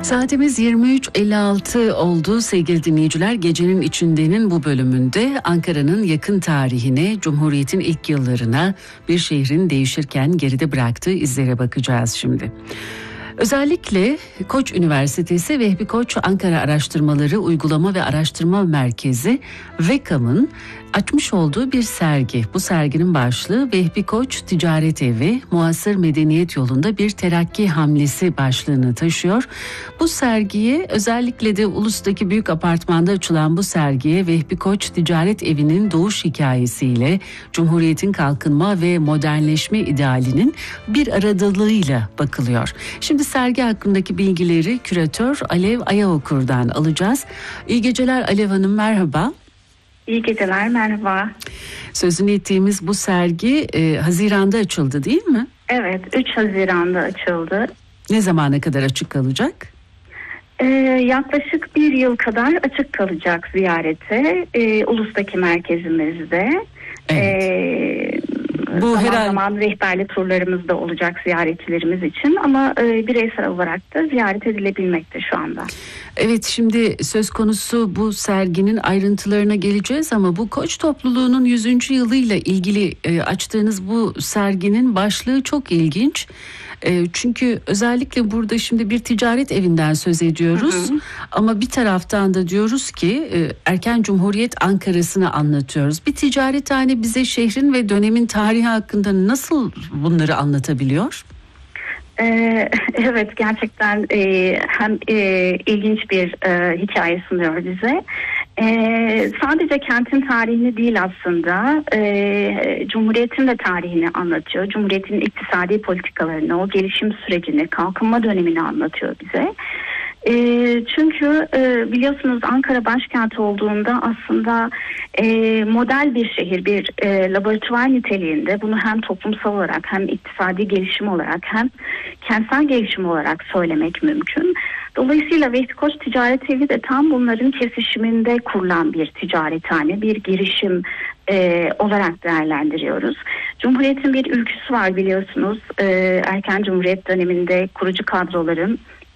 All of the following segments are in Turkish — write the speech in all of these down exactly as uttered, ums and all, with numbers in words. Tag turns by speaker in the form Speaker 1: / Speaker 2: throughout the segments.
Speaker 1: Saatimiz yirmi üç elli altı oldu sevgili dinleyiciler. Gecenin içindenin bu bölümünde Ankara'nın yakın tarihine, Cumhuriyet'in ilk yıllarına, bir şehrin değişirken geride bıraktığı izlere bakacağız şimdi. Özellikle Koç Üniversitesi Vehbi Koç Ankara Araştırmaları Uygulama ve Araştırma Merkezi VEKAM'ın açmış olduğu bir sergi. Bu serginin başlığı Vehbi Koç Ticaret Evi, Muasır Medeniyet Yolunda Bir Terakki Hamlesi başlığını taşıyor. Bu sergiye, özellikle de Ulus'taki büyük apartmanda açılan bu sergiye Vehbi Koç Ticaret Evi'nin doğuş hikayesiyle Cumhuriyet'in kalkınma ve modernleşme idealinin bir aradalığıyla bakılıyor. Şimdi sergi hakkındaki bilgileri küratör Alev Ayaokur'dan alacağız. İyi geceler Alev Hanım, merhaba.
Speaker 2: İyi geceler, merhaba.
Speaker 1: Sözünü ettiğimiz bu sergi e, Haziran'da açıldı değil mi?
Speaker 2: Evet, üç Haziran'da açıldı.
Speaker 1: Ne zamana kadar açık kalacak?
Speaker 2: Ee, yaklaşık bir yıl kadar açık kalacak ziyarete. Ee, Ulus'taki merkezimizde.
Speaker 1: Evet.
Speaker 2: Ee,
Speaker 1: Bu
Speaker 2: zaman
Speaker 1: herhalde...
Speaker 2: zaman rehberli turlarımız da olacak ziyaretçilerimiz için ama e, bireysel olarak da ziyaret edilebilmekte şu anda.
Speaker 1: Evet, şimdi söz konusu bu serginin ayrıntılarına geleceğiz ama bu Koç topluluğunun yüzüncü yılıyla ilgili e, açtığınız bu serginin başlığı çok ilginç. E, çünkü özellikle burada şimdi bir ticaret evinden söz ediyoruz. Hı hı. Ama bir taraftan da diyoruz ki e, erken Cumhuriyet Ankara'sını anlatıyoruz. Bir ticarethane bize şehrin ve dönemin tarihi hakkında nasıl bunları anlatabiliyor?
Speaker 2: Ee, evet, gerçekten e, hem e, ilginç bir e, hikaye sunuyor bize. E, sadece kentin tarihini değil aslında, e, Cumhuriyet'in de tarihini anlatıyor. Cumhuriyet'in iktisadi politikalarını, o gelişim sürecini, kalkınma dönemini anlatıyor bize. E, çünkü e, biliyorsunuz Ankara başkent olduğunda aslında e, model bir şehir, bir e, laboratuvar niteliğinde. Bunu hem toplumsal olarak hem iktisadi gelişim olarak hem kentsel gelişim olarak söylemek mümkün. Dolayısıyla Vehbi Koç Ticaret Evi de tam bunların kesişiminde kurulan bir ticarethane, bir girişim e, olarak değerlendiriyoruz. Cumhuriyet'in bir ülküsü var biliyorsunuz. E, erken Cumhuriyet döneminde kurucu kadroların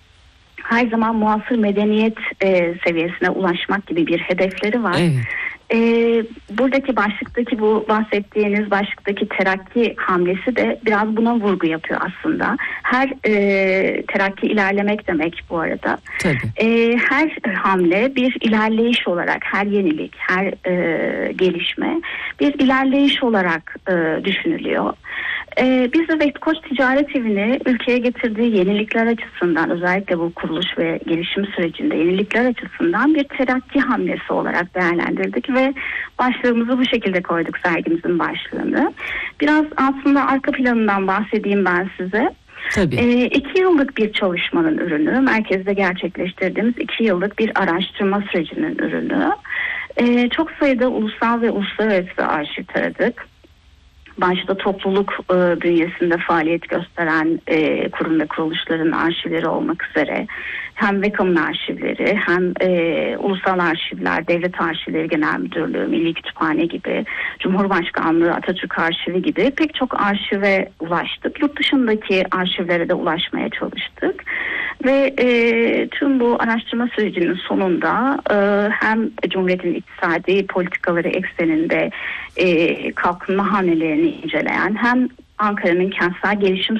Speaker 2: her zaman muasır medeniyet e, seviyesine ulaşmak gibi bir hedefleri var. Evet. E, buradaki başlıktaki bu bahsettiğiniz başlıktaki terakki hamlesi de biraz buna vurgu yapıyor aslında. Her e, terakki ilerlemek demek bu arada. E, her hamle bir ilerleyiş olarak, her yenilik, her e, gelişme bir ilerleyiş olarak e, düşünülüyor. Ee, biz de Vehbi Koç Ticaret Evi'ni ülkeye getirdiği yenilikler açısından, özellikle bu kuruluş ve gelişim sürecinde yenilikler açısından bir terakki hamlesi olarak değerlendirdik ve başlığımızı bu şekilde koyduk, sergimizin başlığını. Biraz aslında arka planından bahsedeyim ben size. Tabii. E, iki yıllık bir çalışmanın ürünü, merkezde gerçekleştirdiğimiz iki yıllık bir araştırma sürecinin ürünü. E, çok sayıda ulusal ve uluslararası arşiv taradık. Başta topluluk e, bünyesinde faaliyet gösteren e, kurum ve kuruluşların arşivleri olmak üzere hem VEKAM'ın arşivleri hem e, ulusal arşivler, devlet arşivleri genel müdürlüğü, Milli Kütüphane gibi, Cumhurbaşkanlığı, Atatürk Arşivi gibi pek çok arşive ulaştık. Yurt dışındaki arşivlere de ulaşmaya çalıştık. Ve e, tüm bu araştırma sürecinin sonunda e, hem Cumhuriyet'in iktisadi politikaları ekseninde e, kalkınma hamlelerini inceleyen hem Ankara'nın kentsel gelişim